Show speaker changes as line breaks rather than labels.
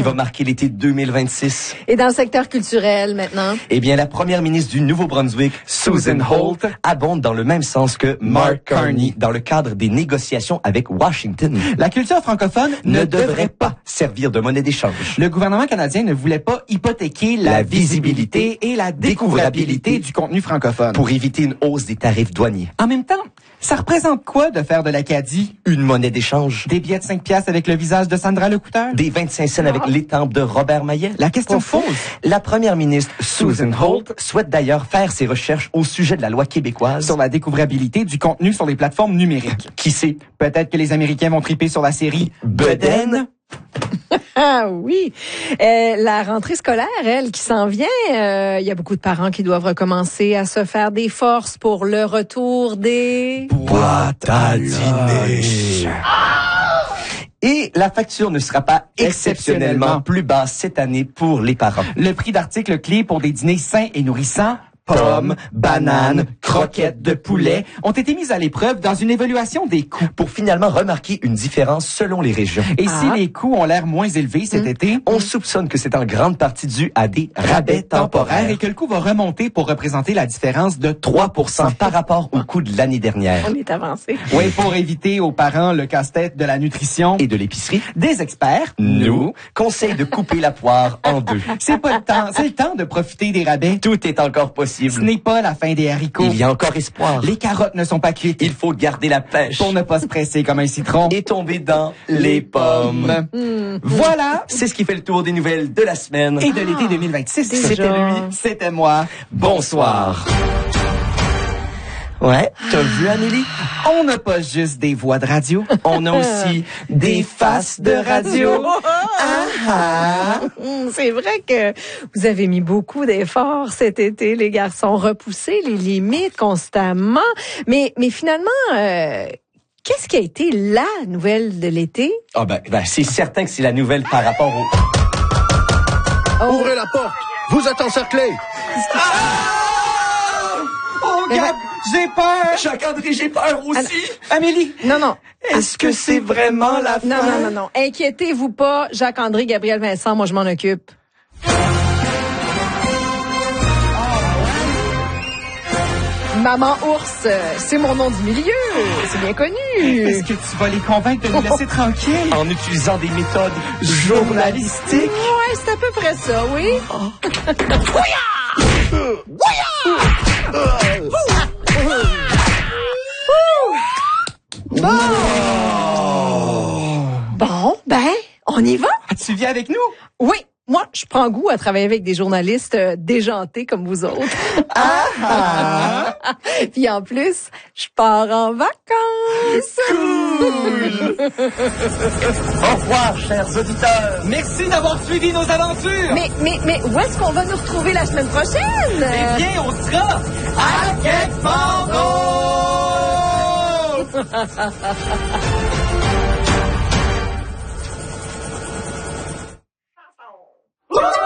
va marquer l'été 2026.
Et dans le secteur culturel, maintenant?
Eh bien, la première ministre du Nouveau-Brunswick, Susan Holt, abonde dans le même sens que Mark Carney dans le cadre des négociations avec Washington.
La culture francophone
Ne devrait pas servir de monnaie d'échange.
Le gouvernement canadien ne voulait pas hypothéquer la visibilité et la découvrabilité du contenu francophone.
Pour éviter une hausse des tarifs douaniers.
En même temps, ça représente quoi de faire de l'Acadie
Une monnaie d'échange.
des billets de 5 piastres avec le visage de Sandra Lecouteur?
Des 25 cents avec l'étampe de Robert Maillet.
La question pose.
La première ministre, Susan Holt, souhaite d'ailleurs faire ses recherches au sujet de la loi québécoise.
Sur la découvrabilité du contenu sur les plateformes numériques.
Qui sait?
Peut-être que les Américains vont triper sur la série
Bedaine?
Ah oui. La rentrée scolaire, elle, qui s'en vient, il y a beaucoup de parents qui doivent recommencer à se faire des forces pour le retour des...
Boîte à dîner. Et la facture ne sera pas exceptionnellement plus basse cette année pour les parents.
Le prix d'articles clés pour des dîners sains et nourrissants, pommes, bananes, croquettes de poulet, ont été mises à l'épreuve dans une évaluation des coûts.
Pour finalement remarquer une différence selon les régions.
Et si les coûts ont l'air moins élevés cet été,
On soupçonne que c'est en grande partie dû à des rabais temporaires
et que le coût va remonter pour représenter la différence de
3% par rapport au coût de l'année dernière.
On est avancé.
Oui, pour éviter aux parents le casse-tête de la nutrition
Et de l'épicerie,
des experts,
nous conseille de couper la poire en deux.
c'est pas le temps, c'est le temps de profiter des rabais.
Tout est encore possible.
Ce n'est pas la fin des haricots.
Il y a encore espoir.
Les carottes ne sont pas cuites.
Il faut garder la pêche.
Pour ne pas se presser comme un citron.
Et tomber dans les pommes.
Voilà.
C'est ce qui fait le tour des nouvelles de la semaine.
Et de l'été 2026.
déjà.
C'était lui, c'était moi.
Bonsoir. Ouais, t'as vu Amélie?
On n'a pas juste des voix de radio.
On a aussi des faces de radio.
C'est vrai que vous avez mis beaucoup d'efforts cet été, les garçons, repousser les limites constamment. Mais finalement, qu'est-ce qui a été la nouvelle de l'été?
Ah ben, c'est certain que c'est la nouvelle par rapport au...
Ouvrez la porte! Vous êtes encerclés!
Oh, Gab, j'ai peur.
Jacques-André, j'ai peur aussi.
Amélie.
Non.
Est-ce que c'est vraiment la fin?
Non. Inquiétez-vous pas, Jacques-André, Gabriel Vincent, moi je m'en occupe. Maman Ours, c'est mon nom du milieu, c'est bien connu.
Est-ce que tu vas les convaincre de nous laisser tranquilles?
En utilisant des méthodes journalistiques.
Ouais, c'est à peu près ça, oui. Bon, on y va?
Tu viens avec nous?
Oui. Moi, je prends goût à travailler avec des journalistes déjantés comme vous autres. Puis en plus, je pars en vacances.
Cool. Au revoir, chers auditeurs.
Merci d'avoir suivi nos aventures.
Mais où est-ce qu'on va nous retrouver la semaine prochaine?
Eh bien, on sera à quelque part d'autre.